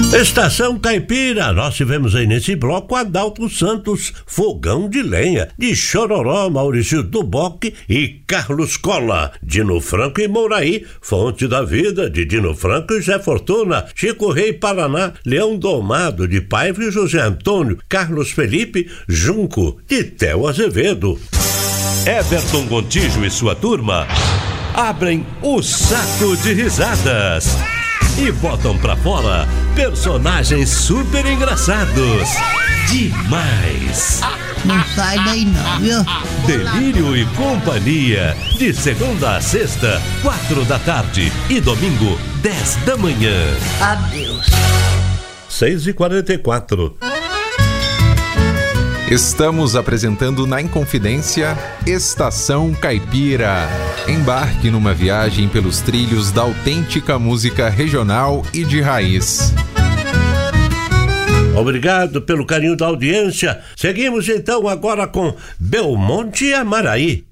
Estação Caipira, nós tivemos aí nesse bloco Adalto Santos, Fogão de Lenha, de Chororó, Maurício Duboc e Carlos Cola, Dino Franco e Mouraí, Fonte da Vida, de Dino Franco e Zé Fortuna, Chico Rei Paraná, Leão Domado, de Paiva e José Antônio, Carlos Felipe, Junco, de Theo Azevedo. Everton Gontijo e sua turma abrem o saco de risadas e botam pra fora personagens super engraçados. Demais! Não sai daí não, viu? Delírio e Companhia, de segunda a sexta, 4 da tarde e domingo, 10 da manhã. Adeus. 6h44. Estamos apresentando na Inconfidência Estação Caipira. Embarque numa viagem pelos trilhos da autêntica música regional e de raiz. Obrigado pelo carinho da audiência. Seguimos então agora com Belmonte e Amaraí.